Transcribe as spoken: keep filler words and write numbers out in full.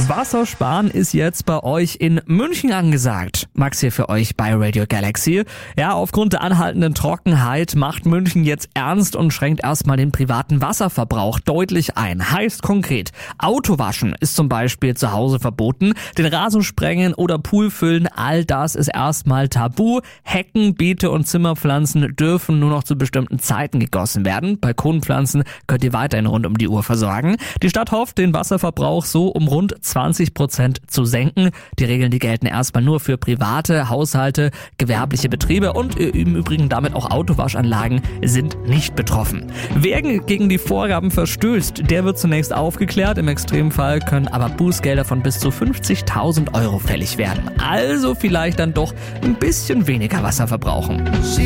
Wassersparen ist jetzt bei euch in München angesagt. Max hier für euch bei Radio Galaxy. Ja, aufgrund der anhaltenden Trockenheit macht München jetzt ernst und schränkt erstmal den privaten Wasserverbrauch deutlich ein. Heißt konkret, Autowaschen ist zum Beispiel zu Hause verboten, den Rasen sprengen oder Pool füllen, all das ist erstmal tabu. Hecken, Beete und Zimmerpflanzen dürfen nur noch zu bestimmten Zeiten gegossen werden. Balkonpflanzen könnt ihr weiterhin rund um die Uhr versorgen. Die Stadt hofft, den Wasserverbrauch so um rund zwanzig Prozent zu senken. Die Regeln, die gelten erstmal nur für private Haushalte, gewerbliche Betriebe und im Übrigen damit auch Autowaschanlagen sind nicht betroffen. Wer gegen die Vorgaben verstößt, der wird zunächst aufgeklärt. Im Extremfall können aber Bußgelder von bis zu fünfzigtausend Euro fällig werden. Also vielleicht dann doch ein bisschen weniger Wasser verbrauchen.